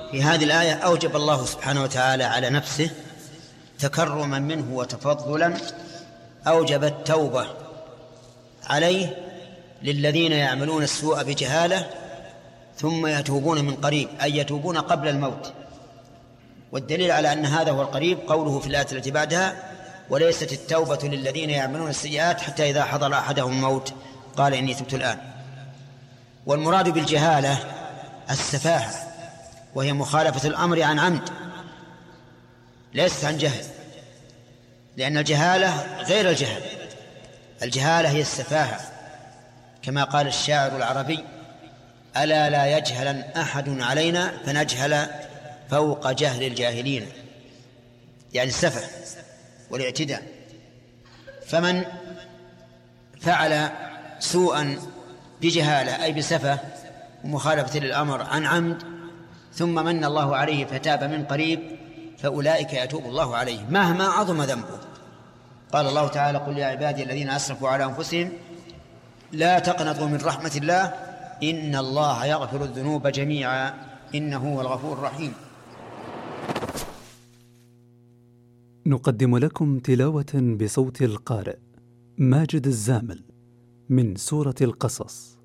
في هذه الآية أوجب الله سبحانه وتعالى على نفسه تكرما منه وتفضلا، أوجب التوبة عليه للذين يعملون السوء بجهالة ثم يتوبون من قريب، أي يتوبون قبل الموت. والدليل على أن هذا هو القريب قوله في الآية التي بعدها: وليست التوبة للذين يعملون السيئات حتى إذا حضر أحدهم الموت قال إني تبت الآن. والمراد بالجهالة السفاهة، وهي مخالفة الأمر عن عمد ليست عن جهل، لأن الجهالة غير الجهل، الجهالة هي السفاهة، كما قال الشاعر العربي: ألا لا يجهلن أحد علينا فنجهل فوق جهل الجاهلين، يعني السفه والاعتداء. فمن فعل سوءا بجهالة أي بسفه ومخالفة للأمر عن عمد ثم من الله عليه فتاب من قريب فأولئك يتوب الله عليه مهما عظم ذنبه. قال الله تعالى: قل يا عبادي الذين أسرفوا على أنفسهم لا تقنطوا من رحمة الله إن الله يغفر الذنوب جميعا إنه هو الغفور الرحيم. نقدم لكم تلاوة بصوت القارئ ماجد الزامل من سورة القصص.